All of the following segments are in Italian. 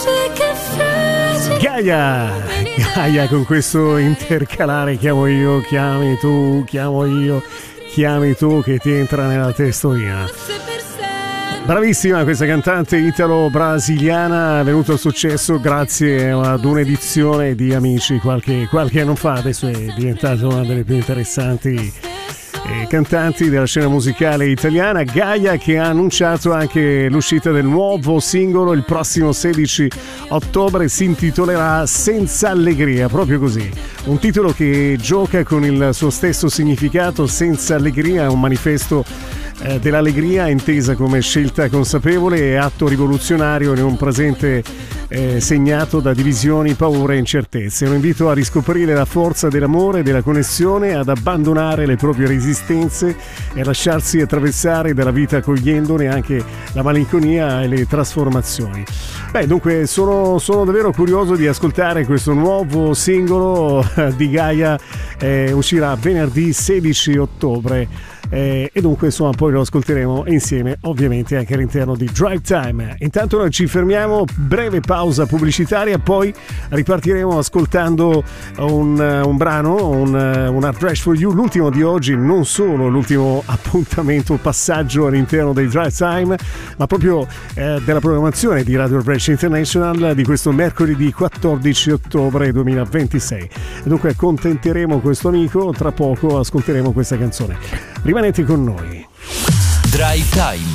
Gaia con questo intercalare chiamo io, chiami tu, chiamo io, chiami tu, che ti entra nella testolina. Bravissima questa cantante italo-brasiliana, è venuto al successo grazie ad un'edizione di Amici qualche anno fa. Adesso è diventata una delle più interessanti cantanti della scena musicale italiana. Gaia, che ha annunciato anche l'uscita del nuovo singolo il prossimo 16 ottobre, si intitolerà Senza Allegria, proprio così, un titolo che gioca con il suo stesso significato. Senza Allegria è un manifesto dell'allegria intesa come scelta consapevole e atto rivoluzionario in un presente segnato da divisioni, paure e incertezze. Un invito a riscoprire la forza dell'amore, della connessione, ad abbandonare le proprie resistenze e a lasciarsi attraversare dalla vita, accogliendone anche la malinconia e le trasformazioni. Dunque sono davvero curioso di ascoltare questo nuovo singolo di Gaia, uscirà venerdì 16 ottobre. E dunque insomma poi lo ascolteremo insieme ovviamente anche all'interno di Drive Time. Intanto noi ci fermiamo, breve pausa pubblicitaria, poi ripartiremo ascoltando un brano, un Hard Trash for You, l'ultimo di oggi, non solo l'ultimo appuntamento, passaggio all'interno dei Drive Time, ma proprio della programmazione di Radio Fresh International di questo mercoledì 14 ottobre 2026. E dunque accontenteremo questo amico, tra poco ascolteremo questa canzone. Rimanete con noi. Drive Time.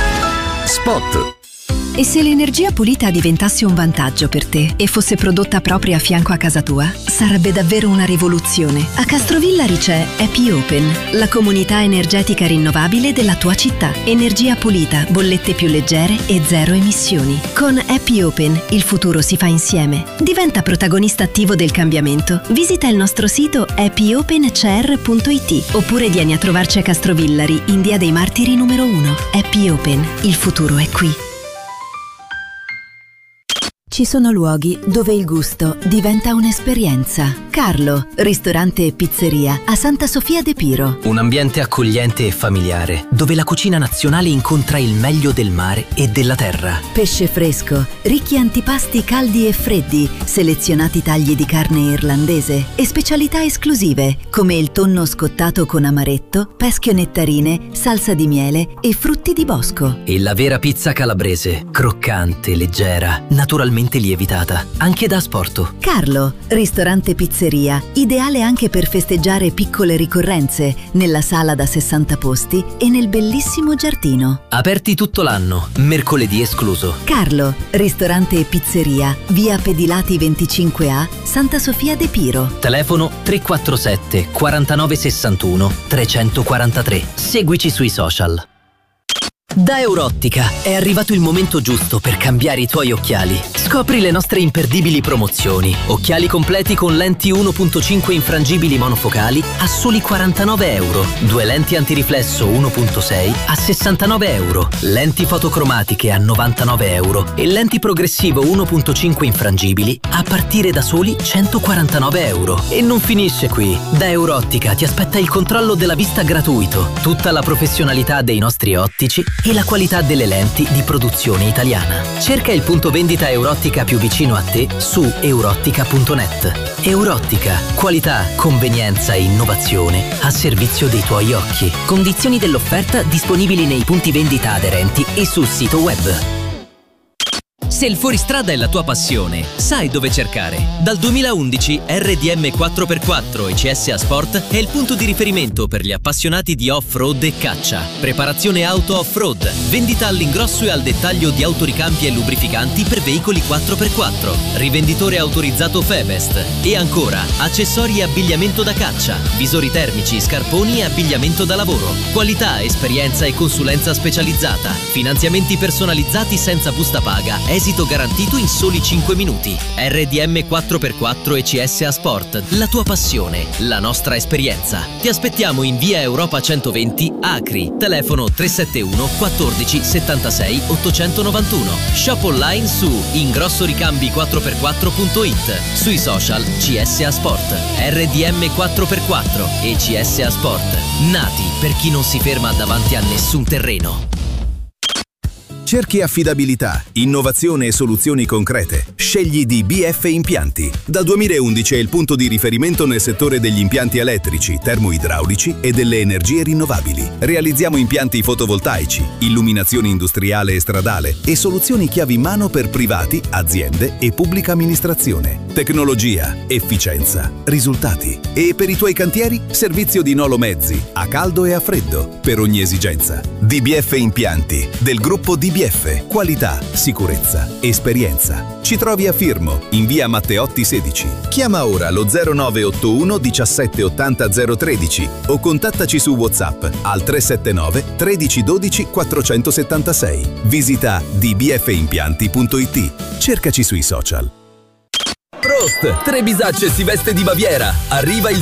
Spot. E se l'energia pulita diventasse un vantaggio per te e fosse prodotta proprio a fianco a casa tua? Sarebbe davvero una rivoluzione. A Castrovillari c'è Happy Open, la comunità energetica rinnovabile della tua città. Energia pulita, bollette più leggere e zero emissioni. Con Happy Open il futuro si fa insieme. Diventa protagonista attivo del cambiamento. Visita il nostro sito happyopencr.it oppure vieni a trovarci a Castrovillari in Via dei Martiri numero 1. Happy Open, il futuro è qui. Ci sono luoghi dove il gusto diventa un'esperienza. Carlo, ristorante e pizzeria a Santa Sofia de Piro. Un ambiente accogliente e familiare, dove la cucina nazionale incontra il meglio del mare e della terra. Pesce fresco, ricchi antipasti caldi e freddi, selezionati tagli di carne irlandese e specialità esclusive come il tonno scottato con amaretto, pesche nettarine, salsa di miele e frutti di bosco. E la vera pizza calabrese, croccante, leggera, naturalmente lievitata, anche da asporto. Carlo, ristorante pizzeria, ideale anche per festeggiare piccole ricorrenze, nella sala da 60 posti e nel bellissimo giardino. Aperti tutto l'anno, mercoledì escluso. Carlo, ristorante e pizzeria, via Pedilati 25A, Santa Sofia de Piro. Telefono 347 49 61 343. Seguici sui social. Da Eurottica è arrivato il momento giusto per cambiare i tuoi occhiali. Scopri le nostre imperdibili promozioni. Occhiali completi con lenti 1.5 infrangibili monofocali a soli 49 euro. 2 lenti antiriflesso 1.6 a 69 euro. Lenti fotocromatiche a 99 euro. E lenti progressivo 1.5 infrangibili a partire da soli 149 euro. E non finisce qui. Da Eurottica ti aspetta il controllo della vista gratuito. Tutta la professionalità dei nostri ottici e la qualità delle lenti di produzione italiana. Cerca il punto vendita Eurottica più vicino a te su eurottica.net. Eurottica, qualità, convenienza e innovazione a servizio dei tuoi occhi. Condizioni dell'offerta disponibili nei punti vendita aderenti e sul sito web. Se il fuoristrada è la tua passione, sai dove cercare. Dal 2011 RDM 4x4 e CSA Sport è il punto di riferimento per gli appassionati di off-road e caccia. Preparazione auto off-road, vendita all'ingrosso e al dettaglio di autoricampi e lubrificanti per veicoli 4x4, rivenditore autorizzato Febest e ancora accessori e abbigliamento da caccia, visori termici, scarponi e abbigliamento da lavoro. Qualità, esperienza e consulenza specializzata, finanziamenti personalizzati senza busta paga, esito garantito in soli 5 minuti. RDM 4x4 e CSA Sport, la tua passione, la nostra esperienza. Ti aspettiamo in via Europa 120 Acri, telefono 371 14 76 891. Shop online su ingrossoricambi4x4.it, sui social CSA Sport. RDM 4x4 e CSA Sport, nati per chi non si ferma davanti a nessun terreno. Cerchi affidabilità, innovazione e soluzioni concrete? Scegli DBF Impianti. Dal 2011 è il punto di riferimento nel settore degli impianti elettrici, termoidraulici e delle energie rinnovabili. Realizziamo impianti fotovoltaici, illuminazione industriale e stradale e soluzioni chiavi in mano per privati, aziende e pubblica amministrazione. Tecnologia, efficienza, risultati. E per i tuoi cantieri, servizio di Nolo Mezzi, a caldo e a freddo, per ogni esigenza. DBF Impianti, del gruppo DBF. Qualità, sicurezza, esperienza. Ci trovi a Firmo, in via Matteotti 16. Chiama ora lo 0981 17 80 013 o contattaci su WhatsApp al 379 13 12 476. Visita dbfimpianti.it. Cercaci sui social. Prost! Trebisacce si veste di Baviera. Arriva il